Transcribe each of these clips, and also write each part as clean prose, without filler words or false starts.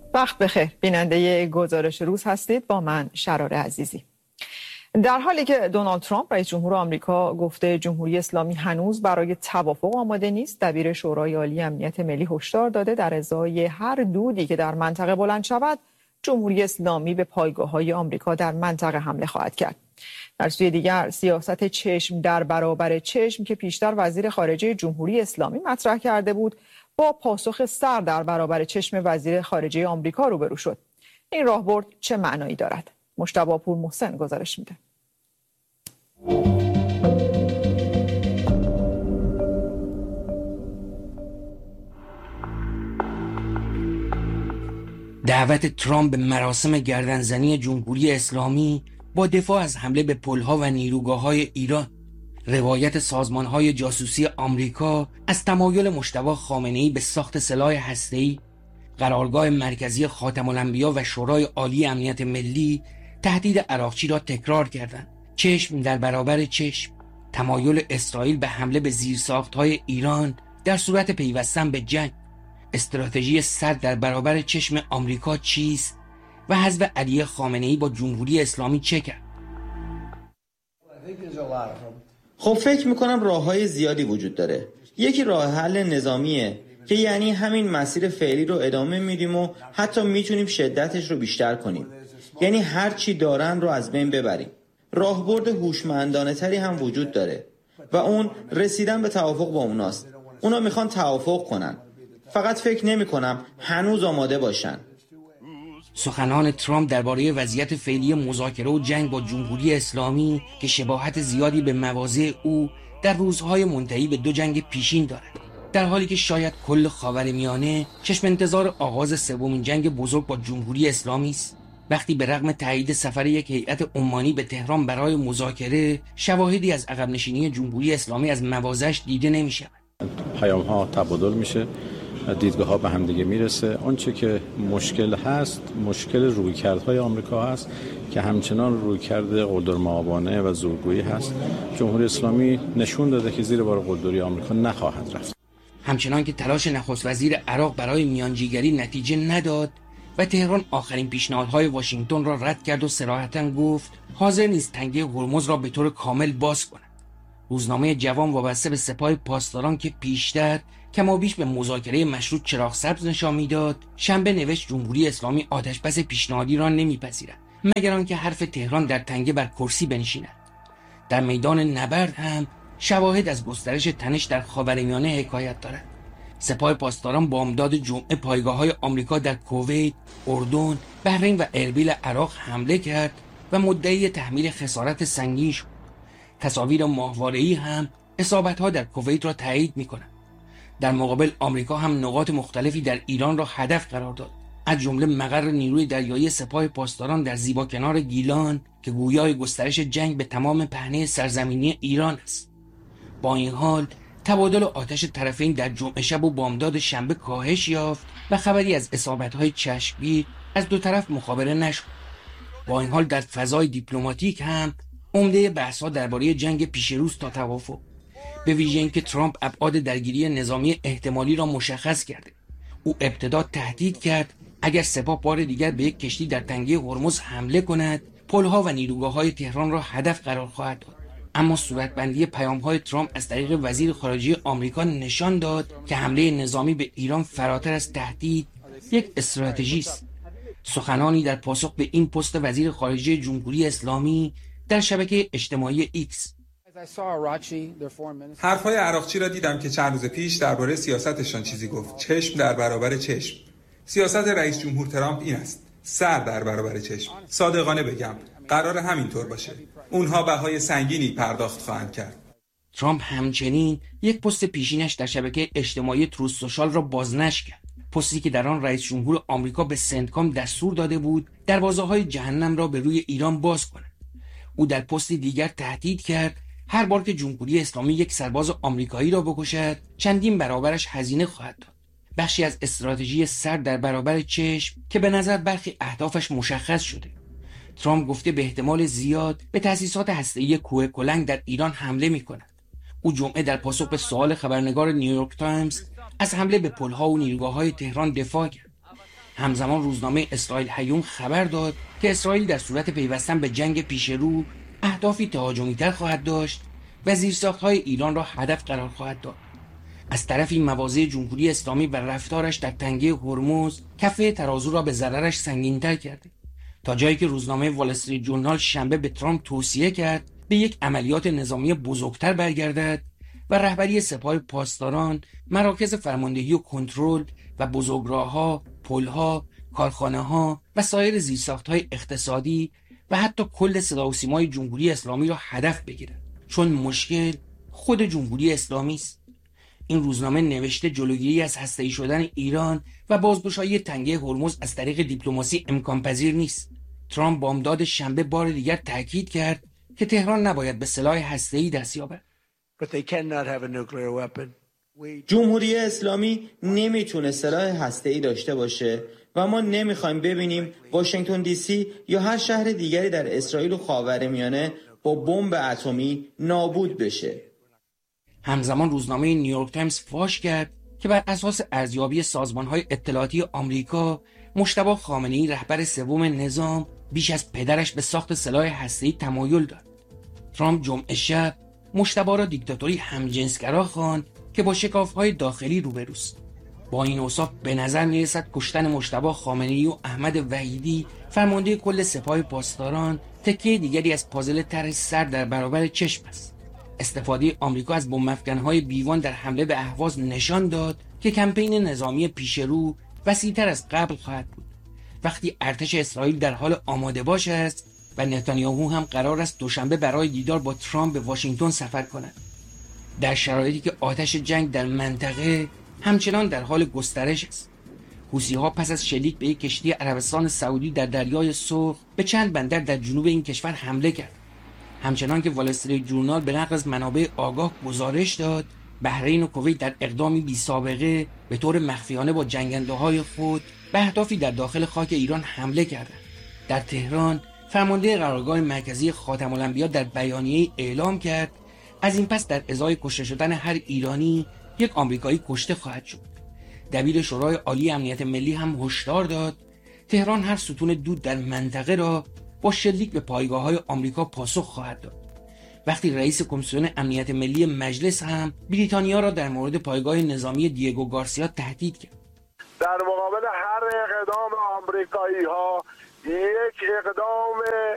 وقت بخیر، بیننده گزارش روز هستید با من شرار عزیزی. در حالی که دونالد ترامپ رئیس جمهور آمریکا گفته جمهوری اسلامی هنوز برای توافق آماده نیست، دبیر شورای عالی امنیت ملی هشدار داده در ازای هر دودی که در منطقه بلند شود، جمهوری اسلامی به پایگاه‌های آمریکا در منطقه حمله خواهد کرد. در سوی دیگر سیاست چشم در برابر چشم که پیشتر وزیر خارجه جمهوری اسلامی مطرح کرده بود، با پاسخ سر در برابر چشم وزیر خارجه آمریکا روبرو شد. این راهبرد چه معنایی دارد؟ مجتبی پورمحسن گزارش میده. دعوت ترامپ به مراسم گردنزنی جمهوری اسلامی با دفاع از حمله به پل‌ها و نیروگاه‌های ایران، روایت سازمان‌های جاسوسی آمریکا از تمایل مجتبی خامنه‌ای به ساخت سلاح هسته‌ای، قرارگاه مرکزی خاتم الانبیا و شورای عالی امنیت ملی تهدید عراقچی را تکرار کردند. چشم در برابر چشم، تمایل اسرائیل به حمله به زیرساخت‌های ایران در صورت پیوستن به جنگ، استراتژی سر در برابر چشم آمریکا چیست و حزب علی خامنه‌ای با جمهوری اسلامی چه کرد؟ خب فکر میکنم راه‌های زیادی وجود داره. یکی راه حل نظامیه که یعنی همین مسیر فعلی رو ادامه میدیم و حتی میتونیم شدتش رو بیشتر کنیم. یعنی هر چی دارن رو از بین ببریم. راهبرد هوشمندانه تری هم وجود داره و اون رسیدن به توافق با اوناست. اونا میخوان توافق کنن. فقط فکر نمی‌کنم هنوز آماده باشن. سخنان ترامپ درباره وضعیت فعلی مذاکره و جنگ با جمهوری اسلامی که شباهت زیادی به مواضع او در روزهای منتهی به دو جنگ پیشین دارد، در حالی که شاید کل خاورمیانه چشم انتظار آغاز سومین جنگ بزرگ با جمهوری اسلامی است، وقتی به رغم تایید سفر یک هیئت عمانی به تهران برای مذاکره، شواهدی از عقب نشینی جمهوری اسلامی از مواضعش دیده نمی‌شود. پیام‌ها تبادل میشه، دیدگاه ها به هم دیگه میرسه. آنچه که مشکل هست، مشکل رویکردهای آمریکا هست که همچنان رویکرد قلدرمآبانه و زورگویی هست. جمهوری اسلامی نشون داده که زیر بار قلدری آمریکا نخواهد رفت. همچنان که تلاش نخست وزیر عراق برای میانجیگری نتیجه نداد و تهران آخرین پیشنهادهای واشنگتن را رد کرد و صراحتاً گفت حاضر نیست تنگه هرمز را به طور کامل باز کند. روزنامه جوان وابسته به سپاه پاسداران که پیشتر کمابیش به مذاکره مشروط چراغ سبز نشان میداد، شنبه نوشت جمهوری اسلامی آتشبس پیشنهادی را نمیپذیرد مگر آنکه حرف تهران در تنگه بر کرسی بنشیند. در میدان نبرد هم شواهد از گسترش تنش در خاورمیانه حکایت دارد. سپاه پاسداران بامداد جمعه پایگاه‌های آمریکا در کویت، اردن، بحرین و اربیل عراق حمله کرد و مدعی تحمیل خسارت سنگین شد. تصاویر ماهواره‌ای هم اصابت‌ها در کویت را تایید می‌کنند. در مقابل آمریکا هم نقاط مختلفی در ایران را هدف قرار داد، از جمله مقر نیروی دریایی سپاه پاسداران در زیباکنار گیلان که گویای گسترش جنگ به تمام پهنه سرزمینی ایران است. با این حال تبادل آتش طرفین در جمعه شب و بامداد شنبه کاهش یافت و خبری از اصابت‌های چشمگیر از دو طرف مخابره نشد. با این حال در فضای دیپلماتیک هم عمده بحث‌ها درباره جنگ پیشروز تا توافق، به ویژه اینکه ترامپ ابعاد درگیری نظامی احتمالی را مشخص کرده. او ابتدا تهدید کرد اگر سپاه بار دیگر به یک کشتی در تنگه هرمز حمله کند، پل‌ها و نیروگاه‌های تهران را هدف قرار خواهد داد. اما صورتبندی پیام‌های ترامپ از طریق وزیر خارجه آمریکا نشان داد که حمله نظامی به ایران فراتر از تهدید یک استراتژی است. سخنانی در پاسخ به این پست وزیر خارجه جمهوری اسلامی در شبکه اجتماعی ایکس: حرفهای عراقچی را دیدم که چند روز پیش درباره سیاستشان چیزی گفت. چشم در برابر چشم. سیاست رئیس جمهور ترامپ این است: سر در برابر چشم. صادقانه بگم قرار همینطور باشه. اونها بهای سنگینی پرداخت خواهند کرد. ترامپ همچنین یک پست پیشینش در شبکه اجتماعی تروث سوشال را بازنشر کرد. پستی که در آن رئیس جمهور آمریکا به سنتکام دستور داده بود دروازه‌های جهنم را به روی ایران باز کند. او در پستی دیگر تهدید کرد هر بار که جمهوری اسلامی یک سرباز آمریکایی را بکشد، چندین برابرش هزینه خواهد داد. بخشی از استراتژی سر در برابر چشم که به نظر برخی اهدافش مشخص شده. ترامپ گفته به احتمال زیاد به تأسیسات هسته‌ای کوه کلنگ در ایران حمله می‌کند. او جمعه در پاسخ به سوال خبرنگار نیویورک تایمز از حمله به پل‌ها و نیروگاه‌های تهران دفاع کرد. همزمان روزنامه اسرائیل هیوم خبر داد که اسرائیل در صورت پیوستن به جنگ پیش رو اهدافی تهاجمی‌تر خواهد داشت و زیرساخت‌های ایران را هدف قرار خواهد داد. از طرفی مواضع جمهوری اسلامی و رفتارش در تنگه هرمز کفه ترازو را به ضررش سنگین‌تر کرده، تا جایی که روزنامه وال استریت ژورنال شنبه به ترامپ توصیه کرد به یک عملیات نظامی بزرگتر برگردد و رهبری سپاه پاسداران، مراکز فرماندهی و کنترل و بزرگراه‌ها، پل‌ها، کارخانه‌ها و سایر زیرساخت‌های اقتصادی و حتی کل صدا و سیمای جمهوری اسلامی را هدف بگیرد، چون مشکل خود جمهوری اسلامی است. این روزنامه نوشته جلوگیری از هسته‌ای شدن ایران و بازگشایی تنگه هرمز از طریق دیپلماسی امکان پذیر نیست. ترامپ بامداد شنبه بار دیگر تاکید کرد که تهران نباید به سلاح هسته‌ای دست یابد. جمهوری اسلامی نمیتونه سلاح هسته‌ای داشته باشه و ما نمیخوایم ببینیم واشنگتن دی سی یا هر شهر دیگری در اسرائیل و خاورمیانه با بمب اتمی نابود بشه. همزمان روزنامه نیویورک تایمز فاش کرد که بر اساس ارزیابی سازمان‌های اطلاعاتی آمریکا، مجتبی خامنه‌ای رهبر سوم نظام بیش از پدرش به ساخت سلاح هسته‌ای تمایل دارد. ترامپ جمعه شب مجتبی را دیکتاتوری همجنسگرا خواند که با شکاف‌های داخلی روبروست. با این اوصاف به نظر می‌رسد کشتن مجتبی خامنه‌ای و احمد وحیدی فرمانده کل سپاه پاسداران تکه دیگری از پازل طرح سر در برابر چشم است. استفاده آمریکا از بمب‌افکن‌های بیوان در حمله به اهواز نشان داد که کمپین نظامی پیشرو وسیع‌تر از قبل خواهد بود. وقتی ارتش اسرائیل در حال آماده باش است و نتانیاهو هم قرار است دوشنبه برای دیدار با ترامپ به واشنگتن سفر کند. در شرایطی که آتش جنگ در منطقه همچنان در حال گسترش است. حوثی‌ها پس از شلیک به یک کشتی عربستان سعودی در دریای سرخ به چند بندر در جنوب این کشور حمله کرد. همچنان که وال استریت ژورنال به نقل از منابع آگاه گزارش داد، بحرین و کویت در اقدامی بی سابقه به طور مخفیانه با جنگنده‌های خود به اهدافی در داخل خاک ایران حمله کردند. در تهران فرمانده قرارگاه مرکزی خاتم الانبیا در بیانیه اعلام کرد از این پس در ازای کشته شدن هر ایرانی یک آمریکایی کشته خواهد شد. دبیر شورای عالی امنیت ملی هم هشدار داد تهران هر ستون دود در منطقه را با شلیک به پایگاه‌های آمریکا پاسخ خواهد داد. وقتی رئیس کمیسیون امنیت ملی مجلس هم بریتانیا را در مورد پایگاه نظامی دیگو گارسیا تهدید کرد. در مقابل هر اقدام آمریکایی‌ها یک اقدام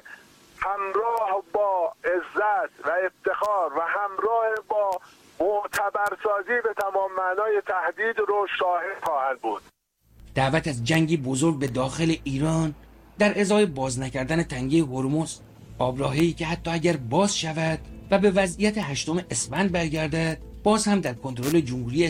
همراه با عزت و افتخار و همراه با معتبرسازی به تمام معنای تهدید رو شاهد خواهد بود. دعوت از جنگی بزرگ به داخل ایران در ازای باز نکردن تنگه هرمز، آبراهی که حتی اگر باز شود و به وضعیت 8 اسفند برگردد باز هم در کنترل جمهوری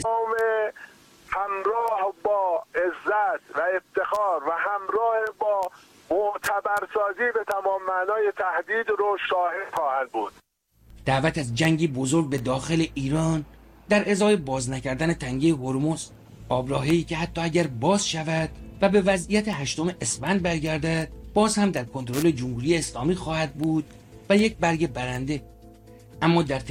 همراه با عزت و افتخار و همراه با معتبرسازی به تمام معنای تهدید رو شاهد خواهد بود. دعوت از جنگی بزرگ به داخل ایران در ازای باز نکردن تنگه هرمز، آبراهی که حتی اگر باز شود و به وضعیت 8 اسفند برگردد باز هم در کنترل جمهوری اسلامی خواهد بود و یک برگ برنده. اما در